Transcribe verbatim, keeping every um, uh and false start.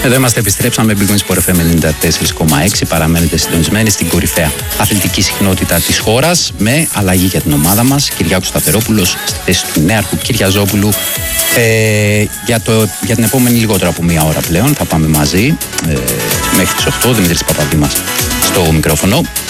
Εδώ είμαστε, επιστρέψαμε. Big Wins Sport εφ εμ ενενήντα τέσσερα κόμμα έξι. Παραμένετε συντονισμένοι στην κορυφαία αθλητική συχνότητα της χώρας. Με αλλαγή για την ομάδα μας. Κυριάκος Σταθερόπουλος στη θέση του νέαρχου Κυριαζόπουλου. Ε, για, το, για την επόμενη λιγότερο από μία ώρα πλέον θα πάμε μαζί. Ε, μέχρι τις οκτώ. Δημήτρης Παπαδήμας στο μικρόφωνο.